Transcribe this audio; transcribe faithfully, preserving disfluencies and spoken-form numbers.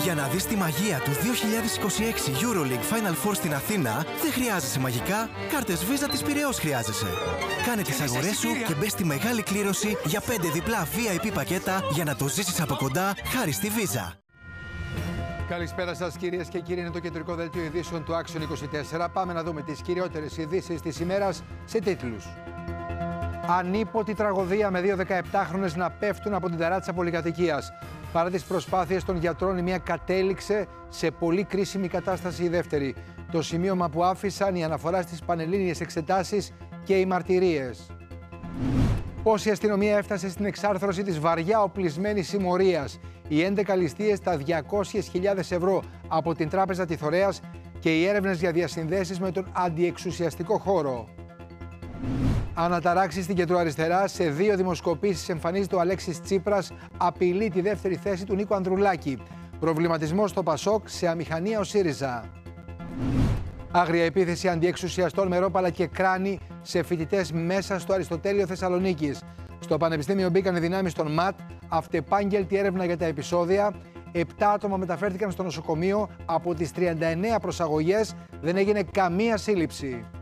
Για να δεις τη μαγεία του δύο χιλιάδες είκοσι έξι EuroLeague Final Four στην Αθήνα, δεν χρειάζεσαι μαγικά, κάρτες Visa της Πειραιώς χρειάζεσαι. Κάνε τις αγορές σου και μπες στη μεγάλη κλήρωση για πέντε διπλά βι άι πι πακέτα για να το ζήσεις από κοντά χάρη στη Visa. Καλησπέρα σας κυρίες και κύριοι, είναι το κεντρικό δελτίο ειδήσεων του Action είκοσι τέσσερα. Πάμε να δούμε τις κυριότερες ειδήσεις της ημέρας σε τίτλους. Ανίποτη τραγωδία με δύο δεκαεπτάχρονες να πέφτουν από την ταράτσα πολυκατοικίας. Παρά τις προσπάθειες των γιατρών, η μία κατέληξε σε πολύ κρίσιμη κατάσταση η δεύτερη. Το σημείωμα που άφησαν η αναφορά στις πανελλήνιες εξετάσεις και οι μαρτυρίες. Πώς η αστυνομία έφτασε στην εξάρθρωση της βαριά οπλισμένης συμμορίας. Οι έντεκα ληστείες στα διακόσιες χιλιάδες ευρώ από την Τράπεζα Τιθωρέας και οι έρευνες για διασυνδέσεις με τον αντιεξουσιαστικό χώρο. Αναταράξει στην κεντροαριστερά, σε δύο δημοσκοπήσεις εμφανίζεται ο Αλέξης Τσίπρας, απειλεί τη δεύτερη θέση του Νίκου Ανδρουλάκη. Προβληματισμός στο Πασόκ, σε αμηχανία ο ΣΥΡΙΖΑ. Άγρια επίθεση αντιεξουσιαστών με ρόπαλα και κράνη σε φοιτητές μέσα στο Αριστοτέλειο Θεσσαλονίκης. Στο Πανεπιστήμιο μπήκαν οι δυνάμεις των ΜΑΤ, αυτεπάγγελτη έρευνα για τα επεισόδια. Επτά άτομα μεταφέρθηκαν στο νοσοκομείο, από τις τριάντα εννέα προσαγωγές δεν έγινε καμία σύλληψη.